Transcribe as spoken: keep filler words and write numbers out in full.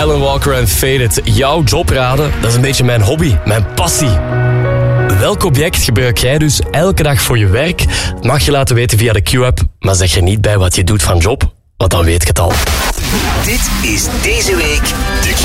Alan Walker en Faded. Jouw job raden, dat is een beetje mijn hobby, mijn passie. Welk object gebruik jij dus elke dag voor je werk? Dat mag je laten weten via de Q-app, maar zeg er niet bij wat je doet van job, want dan weet ik het al. Dit is deze week de